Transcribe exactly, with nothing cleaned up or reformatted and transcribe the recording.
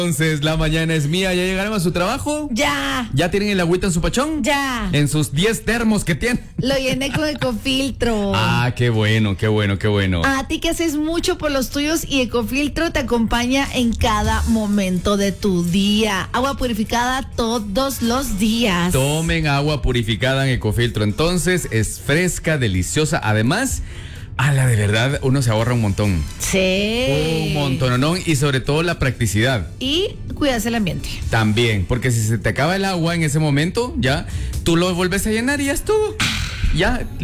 Entonces, la mañana es mía. ¿Ya llegaron a su trabajo? Ya. ¿Ya tienen el agüita en su pachón? Ya. En sus diez termos que tienen. Lo llené con Ecofiltro. Ah, qué bueno, qué bueno, qué bueno. A ti que haces mucho por los tuyos y Ecofiltro te acompaña en cada momento de tu día. Agua purificada todos los días. Tomen agua purificada en Ecofiltro. Entonces, es fresca, deliciosa. Además, a la de verdad, uno se ahorra un montón. Sí. Un montón, ¿no? Y sobre todo la practicidad. Y cuidas el ambiente. También, porque si se te acaba el agua en ese momento, ya, tú lo vuelves a llenar y ya estuvo. Ya.